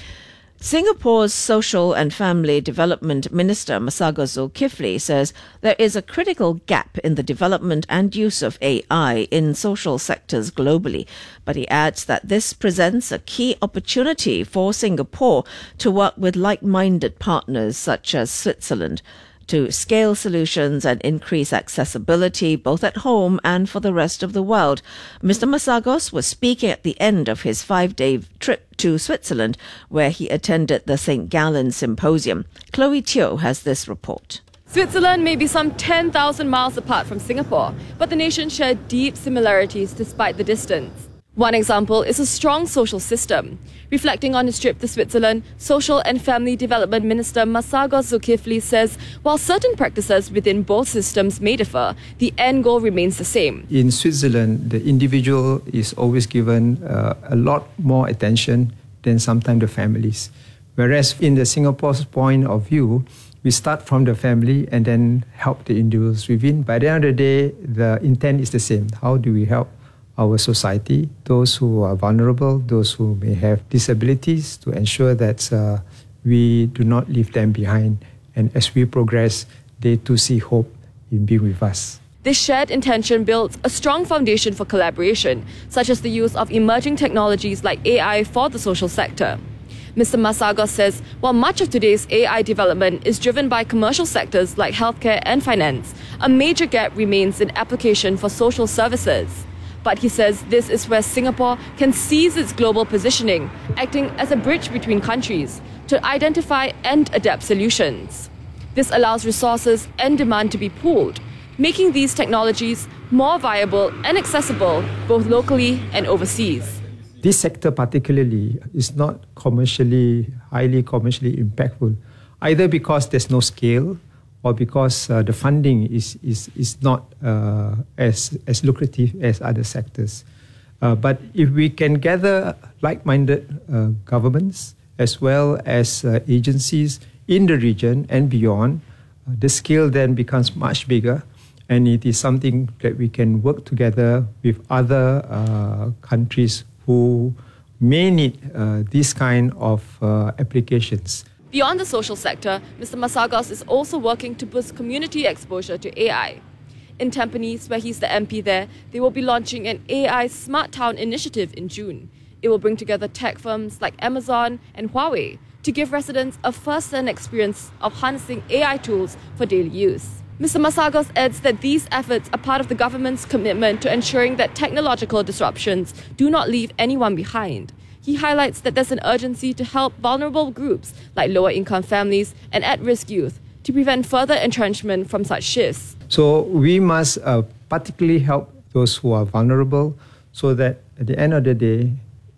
Singapore's Social and Family Development Minister Masagos Zulkifli says there is a critical gap in the development and use of A I in social sectors globally, but he adds that this presents a key opportunity for Singapore to work with like-minded partners such as Switzerland to scale solutions and increase accessibility both at home and for the rest of the world. Mister Masagos was speaking at the end of his five-day trip to Switzerland, where he attended the Saint Gallen Symposium. Chloe Teo has this report. Switzerland may be some ten thousand miles apart from Singapore, but the nations share deep similarities despite the distance. One example is a strong social system. Reflecting on his trip to Switzerland, Social and Family Development Minister Masagos Zulkifli says while certain practices within both systems may differ, the end goal remains the same. In Switzerland, the individual is always given uh, a lot more attention than sometimes the families. Whereas in the Singapore's point of view, we start from the family and then help the individuals within. By the end of the day, the intent is the same. How do we help our society, those who are vulnerable, those who may have disabilities, to ensure that uh, we do not leave them behind. And as we progress, they too see hope in being with us. This shared intention builds a strong foundation for collaboration, such as the use of emerging technologies like A I for the social sector. Mister Masagos says while much of today's A I development is driven by commercial sectors like healthcare and finance, a major gap remains in application for social services. But he says this is where Singapore can seize its global positioning, acting as a bridge between countries to identify and adapt solutions. This allows resources and demand to be pooled, making these technologies more viable and accessible both locally and overseas. This sector particularly is not commercially, highly commercially impactful, either because there's no scale or because uh, the funding is is is not uh, as as lucrative as other sectors. Uh, but if we can gather like-minded uh, governments as well as uh, agencies in the region and beyond, uh, the scale then becomes much bigger, and it is something that we can work together with other uh, countries who may need uh, this kind of uh, applications. Beyond the social sector, Mister Masagos is also working to boost community exposure to A I. In Tampines, where he's the M P there, they will be launching an A I Smart Town initiative in June. It will bring together tech firms like Amazon and Huawei to give residents a first-hand experience of harnessing A I tools for daily use. Mister Masagos adds that these efforts are part of the government's commitment to ensuring that technological disruptions do not leave anyone behind. He highlights that there's an urgency to help vulnerable groups like lower-income families and at-risk youth to prevent further entrenchment from such shifts. So we must uh, particularly help those who are vulnerable so that at the end of the day,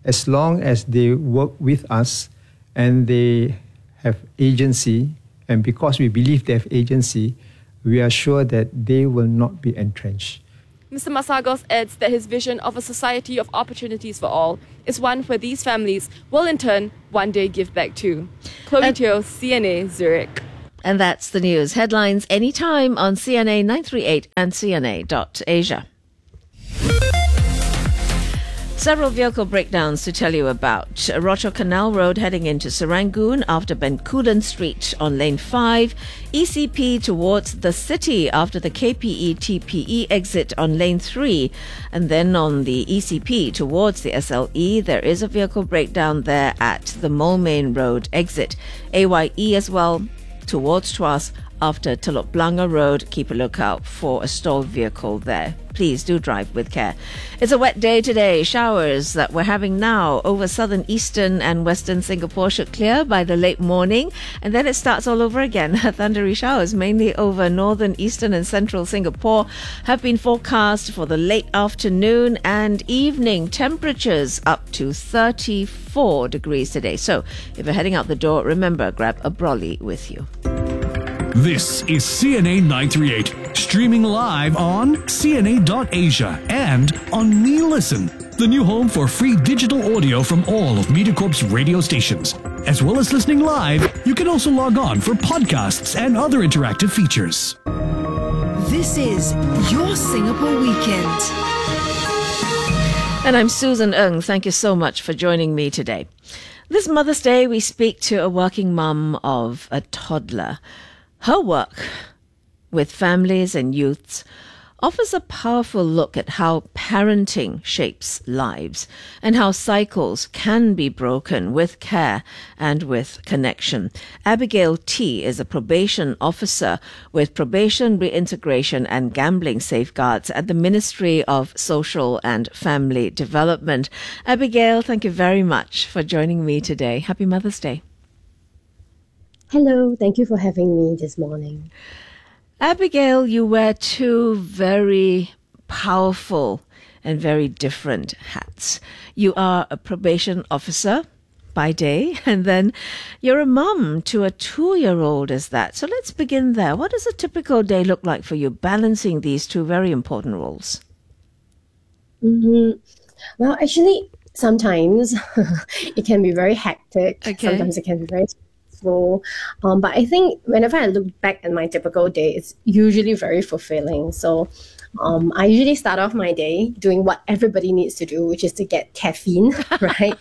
as long as they work with us and they have agency, and because we believe they have agency, we are sure that they will not be entrenched. Mister Masagos adds that his vision of a society of opportunities for all is one where these families will in turn one day give back to. Chloe Teo, C N A, Zurich. And that's the news. Headlines anytime on C N A nine three eight and C N A dot Asia. Several vehicle breakdowns to tell you about. Rochor Canal Road heading into Serangoon after Bencoolen Street on lane five. E C P towards the city after the K P E T P E exit on lane three. And then on the E C P towards the S L E, there is a vehicle breakdown there at the Moulmein Road exit. A Y E as well towards Tuas after Telok Blangah Road. Keep a lookout for a stalled vehicle there. Please do drive with care. It's a wet day today. Showers that we're having now over southern, eastern and western Singapore should clear by the late morning, and then it starts all over again. Thundery showers mainly over northern, eastern and central Singapore have been forecast for the late afternoon and evening. Temperatures up to thirty-four degrees today. So if you're heading out the door, remember, grab a brolly with you. This is C N A nine three eight, streaming live on C N A dot Asia and on Me Listen, the new home for free digital audio from all of MediaCorp's radio stations. As well as listening live, you can also log on for podcasts and other interactive features. This is your Singapore weekend. And I'm Susan Ng. Thank you so much for joining me today. This Mother's Day, we speak to a working mum of a toddler. Her work with families and youths offers a powerful look at how parenting shapes lives and how cycles can be broken with care and with connection. Abigail T is a probation officer with Probation, Reintegration and Gambling Safeguards at the Ministry of Social and Family Development. Abigail, thank you very much for joining me today. Happy Mother's Day. Hello, thank you for having me this morning. Abigail, you wear two very powerful and very different hats. You are a probation officer by day, and then you're a mum to a two-year-old as that. So let's begin there. What does a typical day look like for you, balancing these two very important roles? Mm-hmm. Well, actually, sometimes it can be very hectic. Okay. Sometimes it can be very Um, but I think whenever I look back at my typical day, it's usually very fulfilling. So um, I usually start off my day doing what everybody needs to do, which is to get caffeine, right?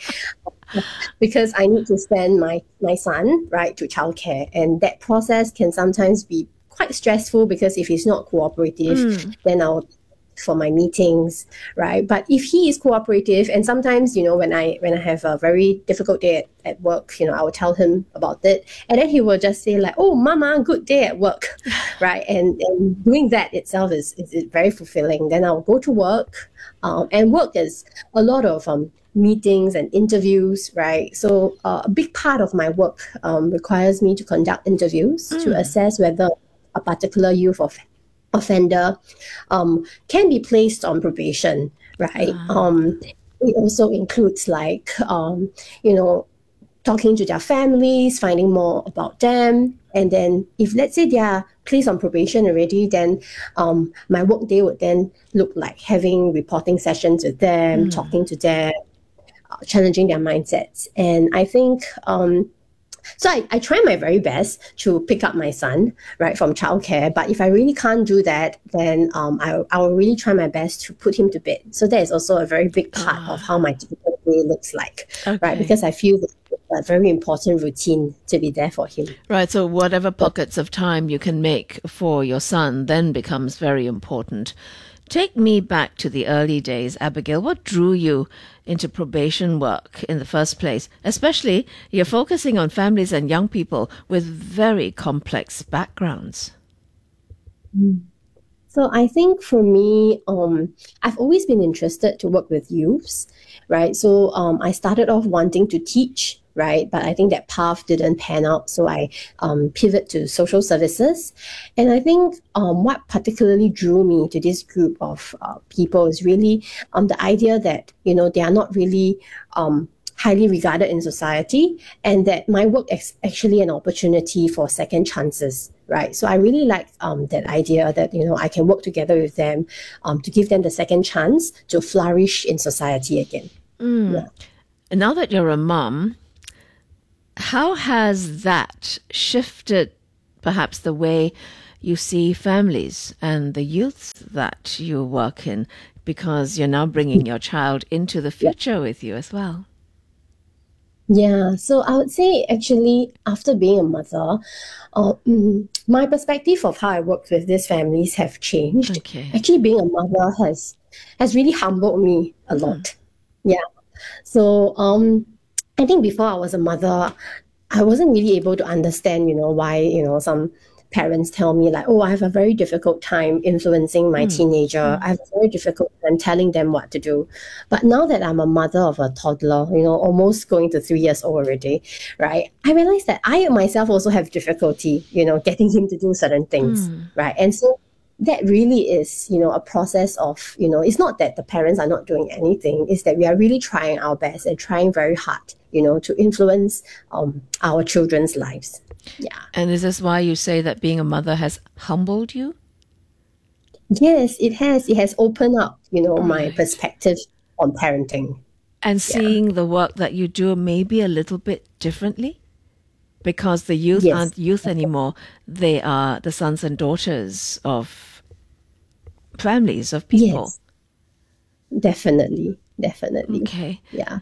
Because I need to send my, my son, right, to childcare. And that process can sometimes be quite stressful because if he's not cooperative, mm. then I'll for my meetings, right? But if he is cooperative, and sometimes, you know, when I when I have a very difficult day at, at work, you know, I will tell him about it, and then he will just say like, "Oh, Mama, good day at work," right? And and doing that itself is is, is very fulfilling. Then I'll go to work, um, and work is a lot of um meetings and interviews, right? So uh, a big part of my work um, requires me to conduct interviews mm. to assess whether a particular youth of offender um, can be placed on probation, right? Wow. Um, it also includes like, um, you know, talking to their families, finding more about them. And then if let's say they are placed on probation already, then um, my work day would then look like having reporting sessions with them, mm. talking to them, uh, challenging their mindsets. And I think um, So I, I try my very best to pick up my son, right, from childcare. But if I really can't do that, then um, I, I will really try my best to put him to bed. So that is also a very big part ah. of how my typical day looks like, okay. right? Because I feel that it's a very important routine to be there for him. Right, so whatever pockets of time you can make for your son then becomes very important. Take me back to the early days, Abigail. What drew you into probation work in the first place? Especially, you're focusing on families and young people with very complex backgrounds. Mm. So I think for me, um, I've always been interested to work with youths, right? So um, I started off wanting to teach right? But I think that path didn't pan out, so I um, pivot to social services. And I think um, what particularly drew me to this group of uh, people is really um, the idea that, you know, they are not really um, highly regarded in society, and that my work is actually an opportunity for second chances, right? So I really like um, that idea that, you know, I can work together with them um, to give them the second chance to flourish in society again. Mm. Yeah. And now that you're a mum, how has that shifted perhaps the way you see families and the youths that you work in, because you're now bringing your child into the future with you as well? Yeah, so I would say actually after being a mother, uh, mm, my perspective of how I work with these families have changed. Okay. Actually, being a mother has has really humbled me a lot. Yeah. So um, I think before I was a mother, I wasn't really able to understand, you know, why, you know, some parents tell me like, oh, I have a very difficult time influencing my Mm. teenager. Mm. I have a very difficult time telling them what to do. But now that I'm a mother of a toddler, you know, almost going to three years old already, right? I realize that I myself also have difficulty, you know, getting him to do certain things, Mm. right? And so that really is, you know, a process of, you know, it's not that the parents are not doing anything, it's that we are really trying our best and trying very hard, you know, to influence um, our children's lives. Yeah. And is this why you say that being a mother has humbled you? Yes, it has. It has opened up, you know, my perspective on parenting. And seeing the work that you do maybe a little bit differently? Because the youth Yes. aren't youth anymore. They are the sons and daughters of families, of people. Yes. Definitely. Definitely. Okay. Yeah.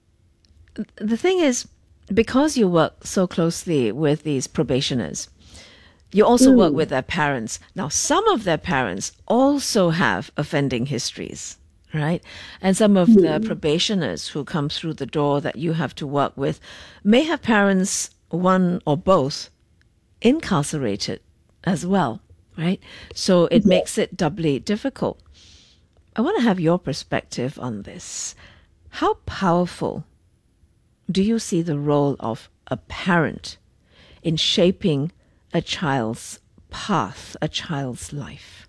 The thing is, because you work so closely with these probationers, you also work Mm. with their parents. Now, some of their parents also have offending histories, right? And some of the probationers who come through the door that you have to work with may have parents, one or both, incarcerated as well, right? So it makes it doubly difficult. I want to have your perspective on this. How powerful do you see the role of a parent in shaping a child's path, a child's life?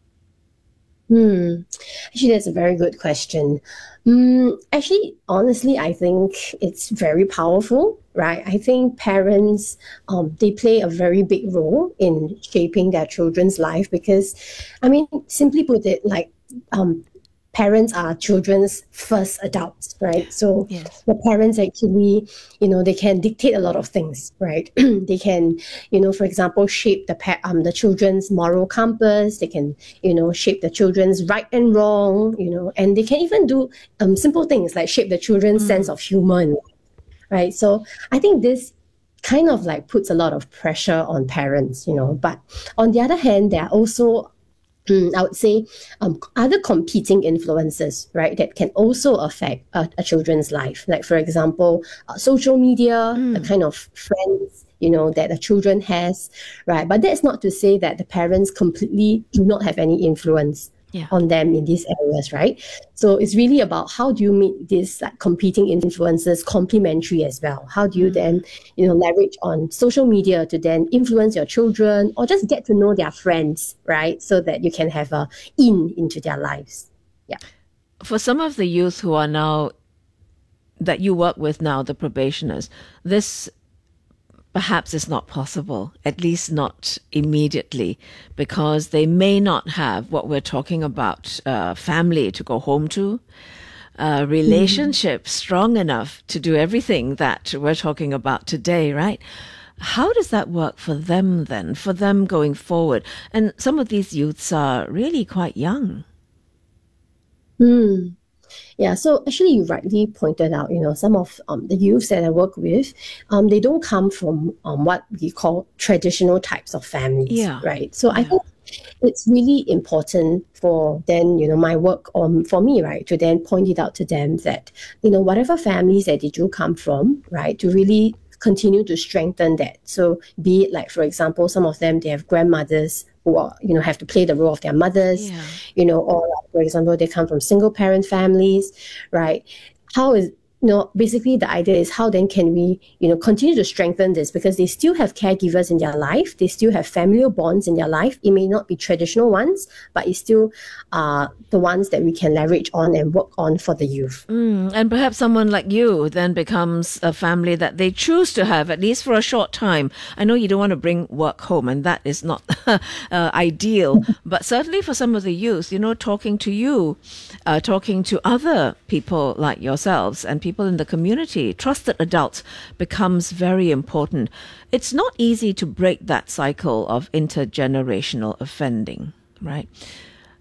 Hmm. Actually, that's a very good question. Mm, actually, honestly, I think it's very powerful, right? I think parents, um, they play a very big role in shaping their children's life because, I mean, simply put it, like, um, parents are children's first adults, right? So Yes. the parents actually, you know, they can dictate a lot of things, right? They can, you know, for example, shape the pa- um the children's moral compass. They can, you know, shape the children's right and wrong, you know, and they can even do um simple things like shape the children's sense of humor, right? So I think this kind of like puts a lot of pressure on parents, you know. But on the other hand, there are also Mm, I would say um, other competing influences, right, that can also affect a, a children's life. Like, for example, uh, social media, the kind of friends, you know, that the children has, right? But that's not to say that the parents completely do not have any influence Yeah. on them in these areas, right? So it's really about how do you make these like competing influences complementary as well? How do you then, you know, leverage on social media to then influence your children or just get to know their friends, right? So that you can have a in into their lives. Yeah. For some of the youth who are now, that you work with now, the probationers, this perhaps is not possible, at least not immediately, because they may not have what we're talking about, uh, family to go home to, uh, relationship strong enough to do everything that we're talking about today, right? How does that work for them then, for them going forward? And some of these youths are really quite young. Hmm. Yeah, so actually you rightly pointed out, you know, some of um, the youths that I work with, um, they don't come from um, what we call traditional types of families, Yeah. right? So I think it's really important for then, you know, my work um, for me, right, to then point it out to them that, you know, whatever families that they do come from, right, to really continue to strengthen that. So be it like, for example, some of them, they have grandmothers who are, you know, have to play the role of their mothers, you know, or like, for example, they come from single parent families, right? How is you know, basically the idea is how then can we, you know, continue to strengthen this, because they still have caregivers in their life, they still have familial bonds in their life. It may not be traditional ones, but it's still uh, the ones that we can leverage on and work on for the youth. Mm, and perhaps someone like you then becomes a family that they choose to have, at least for a short time. I know you don't want to bring work home, and that is not uh, ideal, but certainly for some of the youth, you know, talking to you, uh, talking to other people like yourselves and people in the community, trusted adults, becomes very important. It's not easy to break that cycle of intergenerational offending, right?